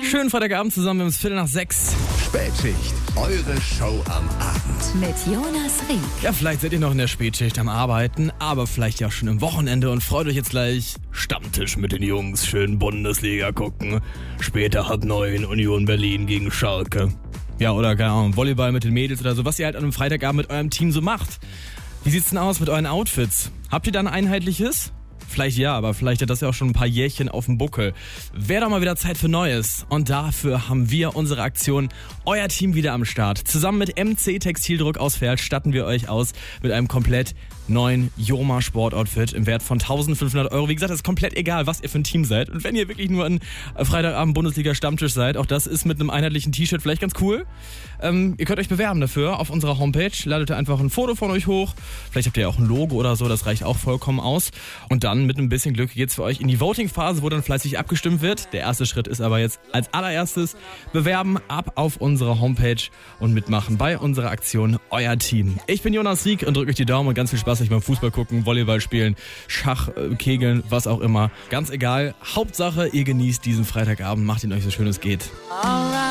Schönen Freitagabend zusammen, wir haben es 5:45. Spätschicht, eure Show am Abend. Mit Jonas Rieck. Ja, vielleicht seid ihr noch in der Spätschicht am Arbeiten, aber vielleicht ja auch schon im Wochenende und freut euch jetzt gleich. Stammtisch mit den Jungs, schön Bundesliga gucken. Später 8:30 Union Berlin gegen Schalke. Ja, oder keine Ahnung, Volleyball mit den Mädels oder so, was ihr halt an einem Freitagabend mit eurem Team so macht. Wie sieht's denn aus mit euren Outfits? Habt ihr da ein einheitliches? Vielleicht ja, aber vielleicht hat das ja auch schon ein paar Jährchen auf dem Buckel. Wäre doch mal wieder Zeit für Neues. Und dafür haben wir unsere Aktion Euer Team wieder am Start. Zusammen mit MC Textildruck aus Verl statten wir euch aus mit einem komplett neuen Joma Sportoutfit im Wert von 1.500 €. Wie gesagt, das ist komplett egal, was ihr für ein Team seid. Und wenn ihr wirklich nur ein Freitagabend Bundesliga Stammtisch seid, auch das ist mit einem einheitlichen T-Shirt vielleicht ganz cool. Ihr könnt euch bewerben dafür auf unserer Homepage. Ladet einfach ein Foto von euch hoch. Vielleicht habt ihr ja auch ein Logo oder so, das reicht auch vollkommen aus. Und dann mit ein bisschen Glück geht's für euch in die Voting-Phase, wo dann fleißig abgestimmt wird. Der erste Schritt ist aber jetzt als allererstes bewerben, ab auf unsere Homepage und mitmachen bei unserer Aktion Euer Team. Ich bin Jonas Rieck und drücke euch die Daumen und ganz viel Spaß euch beim Fußball gucken, Volleyball spielen, Schach, Kegeln, was auch immer. Ganz egal. Hauptsache, ihr genießt diesen Freitagabend, macht ihn euch so schön es geht. Alright.